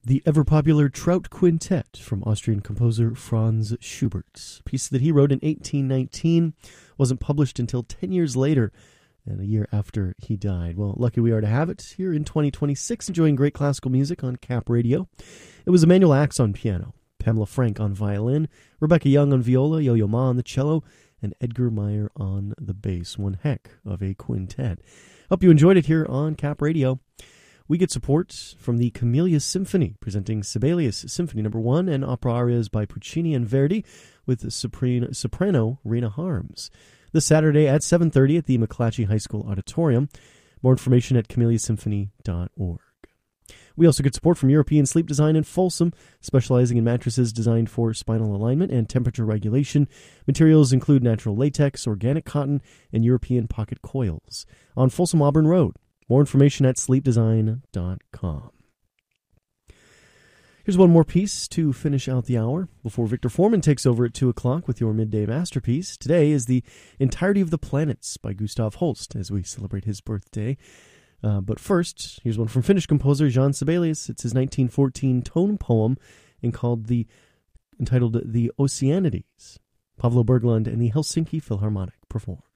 The ever-popular Trout Quintet from Austrian composer Franz Schubert. A piece that he wrote in 1819, wasn't published until 10 years later, and a year after he died. Well, lucky we are to have it here in 2026, enjoying great classical music on Cap Radio. It was Emmanuel Axe on piano, Pamela Frank on violin, Rebecca Young on viola, Yo-Yo Ma on the cello, and Edgar Meyer on the bass. One heck of a quintet. Hope you enjoyed it here on Cap Radio. We get support from the Camellia Symphony, presenting Sibelius Symphony No. 1 and opera arias by Puccini and Verdi with soprano Rena Harms. This Saturday at 7:30 at the McClatchy High School Auditorium. More information at camelliasymphony.org. We also get support from European Sleep Design in Folsom, specializing in mattresses designed for spinal alignment and temperature regulation. Materials include natural latex, organic cotton, and European pocket coils. On Folsom Auburn Road. More information at sleepdesign.com. Here's one more piece to finish out the hour before Victor Foreman takes over at 2 o'clock with your midday masterpiece. Today is The Entirety of the Planets by Gustav Holst as we celebrate his birthday. But first, here's one from Finnish composer Jean Sibelius. It's his 1914 tone poem entitled The Oceanides. Pavlo Berglund and the Helsinki Philharmonic perform.